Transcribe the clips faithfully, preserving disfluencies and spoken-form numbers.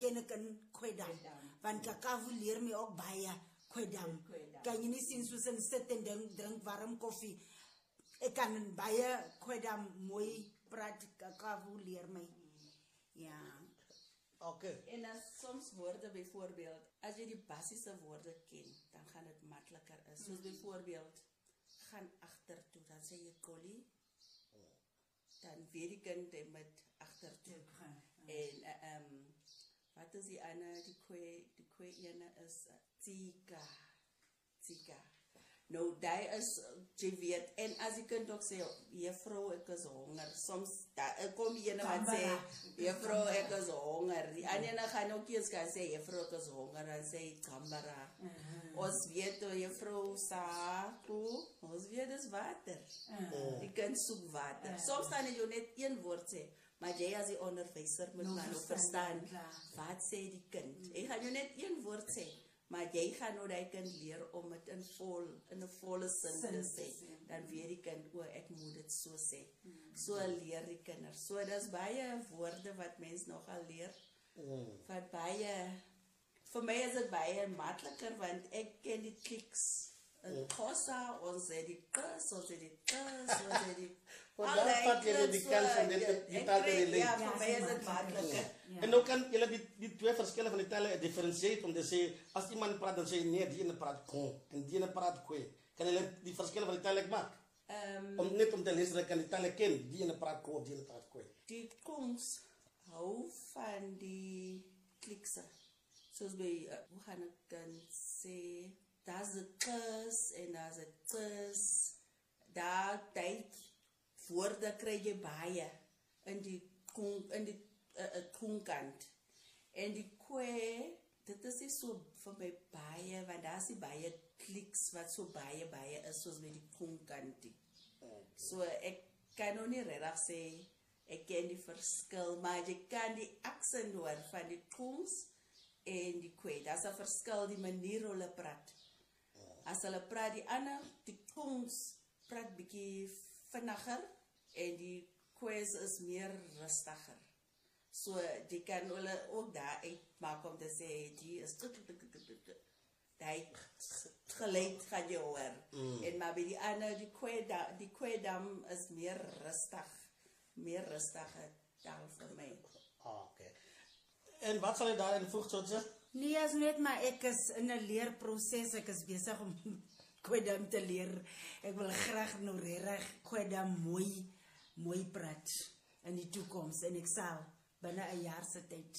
ken ek in Kwedam. Want Kakavu leer my ook baie Kwedam. Kan jy nie sien soos in sit en drink, drink warm koffie. Ek kan in baie Kwedam mooi praat, Kakavu leer my. Ja. Okay. En as soms woorde bijvoorbeeld, als je die basisse woorden kent, dan gaat het makkelijker. Zoals mm -hmm. bijvoorbeeld, gaan achtertoe, dan zeg je collie. Dan weet ik het met achtertoe. En uh, um, wat is die andere, die kwe, die kwe ene is uh, tika. Tika. Nou, die is, je weet, en als je kunt ook zeggen, juffrouw, ik is honger. Soms, daar kom je ene wat zeggen, juffrouw, ik is honger. Die andere gaan ook eens gaan zeggen, juffrouw, ik is honger. Dan zeg je, kambara. Ons weet, juffrouw, saku. Ons weet, dus water. Je kunt zoek water. Soms kan je net één woord zeggen. Maar jij als die onderwijzer moet maar ook verstaan, wat zei die kind. Je gaat je net één woord zeggen. Maar jy gaan nou die kind leer om het in, vol, in een volle sin te sê. Dan weet die kind, o, ek moet het so sê. So leer die kinders. So dat is baie woorde wat mens nogal leer. Wat baie, vir my is het baie makkelijker, want ek ken die kliks. In Xhosa, ons sê die kus, ons sê die kus, ons sê die... Want daar vat jy die kans om dit die taal te relate. Ja, vir my is het makkelijker. En nou kan jy die, die twee verschillen van die talen differentiate om te sê, as iemand praat, dan sê jy, nee, die ene praat kon, en die ene praat kwe. Kan jy die verschillen van die talen maak? Um, om net om te lezen, dat kan die talen ken, die ene praat kon, die ene praat kwe. Die kongs hou van die klikse. Soos by, uh, hoe gaan ek kan sê... Daar is een kus en daar is een kus. Daar tijd woorden krijg je baie in die, in die uh, koenkant. En die kwe, dit is niet zo voor mij baie, want daar is die baie kliks wat zo baie baie is, zoals met die koenkant. So ik kan nog niet redelijk zeggen, ik ken die verschil, maar je kan die accent hoor van die koens en die kwe. Dat is een verschil, die manier hoe hulle praat. As hulle praat die ander, die kongs praat bietjie vinniger en die kwes is meer rustiger. So die kan hulle ook daar uitmaak om te sê, die is die geluid gaan jy hoor. Mm. En maar by die ander, die kwedam, die kwedam is meer rustig, meer rustige taal vir my. Ah, okay. En wat sal jy daarin voeg, Tsotse? Nee, as net maar ek is in 'n leerproses, ek is besig om Kwedam te leer. Ek wil graag nou reg Kwedam mooi mooi praat in die toekoms en ek sal binne 'n jaar se tyd.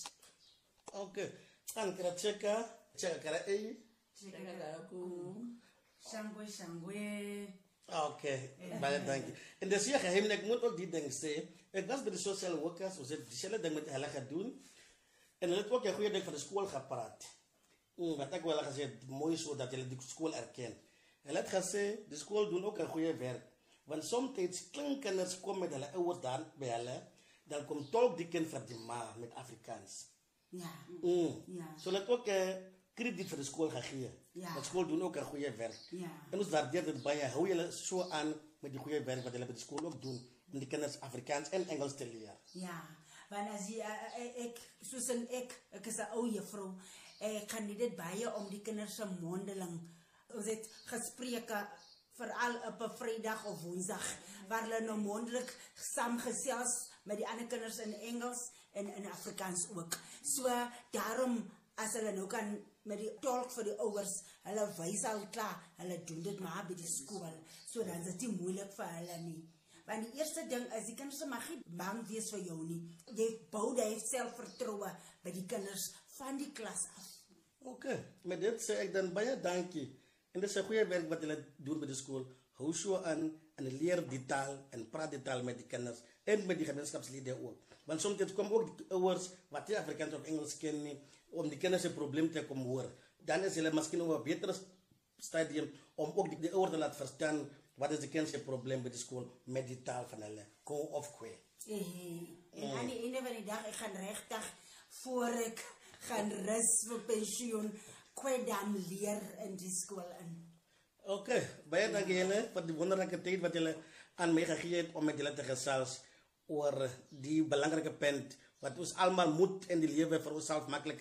Okay. Dan kra cheka, cheka kra e. Cheka kra ku. Shangwe shangwe. Okay, baie dankie. En dis hier geheim, ek moet ook die ding sê. Ek was by die social workers, ons het dieselfde ding met hulle gedoen. En hulle het ook 'n goeie ding van die skool gepraat. Mm, wat ek wel gesê, mooi so dat hulle die skool erken. Hulle het gesê, die skool doen ook 'n goeie werk. Want soms klink kinders kom met hulle ouers daar by hulle, dan kom tolk die kind vir die ma met Afrikaans. Ja. Mm. Ja. So hulle het ook 'n uh, krediet vir die skool gegee. Ja. Die skool doen ook 'n goeie werk. Ja. En ons waardeer dit baie. Hou julle so aan met die goeie werk wat hulle by die skool ook doen om die kinders Afrikaans en Engels te leer. Ja. Want as jy, ek, soos in ek, ek is 'n ou juffrou, ek kan nie dit baie om die kinders se mondeling, ons het gespreke, veral op 'n Vrydag of Woensdag, waar hulle nou mondelik saam gesels met die ander kinders in Engels en in Afrikaans ook. So, daarom, as hulle nou kan, met die tolk vir die ouers, hulle wys al klaar, hulle doen dit maar by die skool, so dan is dit nie moeilik vir hulle nie. Want die eerste ding is, die kinders mag nie bang wees vir jou nie. Jy bou die selfvertroue by die kinders van die klas af. Okay, met dit sê ek dan baie dankie. En dit is 'n goeie werk wat hulle doen by die skool. Hou so aan en leer die taal en praat die taal met die kinders en met die gemeenskapslede ook. Want soms kom ook die ouers wat nie Afrikaans of Engels ken nie, om die kinders se probleem te kom hoor. Dan is hulle miskien op 'n beter stadium om ook die, die ouers te laat verstaan wat is die kind se probleem by die skool met die taal van hulle, ko of kwe. Eh, en aan die einde van die dag, ek gaan regtig voor ek gaan rus vir pensioen, Kwedam leer in die skool in. Okay, baie dankie julle vir die wonderlike tyd wat julle aan my gegee het om met julle te gesels oor die belangrike punt wat ons almal moet in die lewe vir onsself maklik